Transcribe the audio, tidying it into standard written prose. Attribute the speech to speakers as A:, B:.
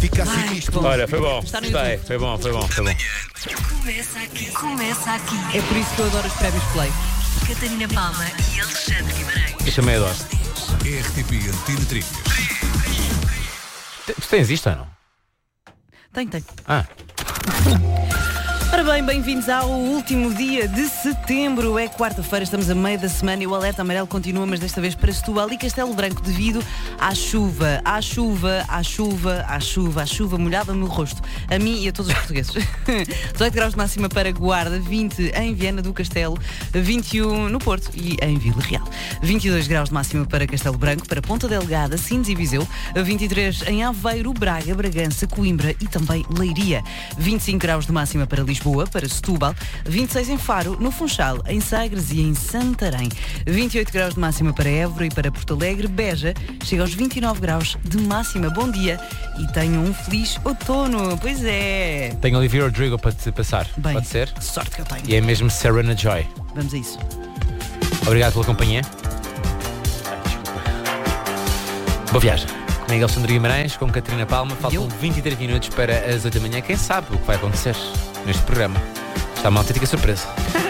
A: fica assim
B: Ai,
A: isto.
B: que bom.
C: Olha, foi bom.
B: Está no
C: Gostei.
B: YouTube.
C: Foi bom.
D: Começa aqui.
B: É por isso que eu adoro os prémios Play.
D: Catarina Palma e Alexandre Guimarães.
C: Eu também adoro.
A: RTP Antena 3.
C: Tu tens isto ou não?
B: Tem.
C: Ah,
B: Ora bem, bem-vindos ao último dia de setembro. É quarta-feira, estamos a meio da semana e o alerta amarelo continua, mas desta vez para Setúbal e Castelo Branco, devido à chuva. À chuva molhava-me o rosto, a mim e a todos os portugueses. 18 graus de máxima para Guarda, 20 em Viana do Castelo, 21 no Porto e em Vila Real. 22 graus de máxima para Castelo Branco, para Ponta Delgada, Sines e Viseu, 23 em Aveiro, Braga, Bragança, Coimbra e também Leiria. 25 graus de máxima para Lisboa, para Setúbal, 26 em Faro, no Funchal, em Sagres e em Santarém, 28 graus de máxima para Évora e para Porto Alegre. Beja chega aos 29 graus de máxima. Bom dia e tenham um feliz outono. Pois é.
C: tenho Olivia Rodrigo para te passar.
B: Bem,
C: Pode ser?
B: que sorte que eu tenho.
C: E é mesmo Serena Joy.
B: Vamos a isso.
C: Obrigado pela companhia. Boa viagem. Comigo Alexandre Guimarães, com Catarina Palma. Faltam
B: Eu?
C: 23 minutos para as 8 da manhã. Quem sabe o que vai acontecer neste programa? Está uma autêntica surpresa.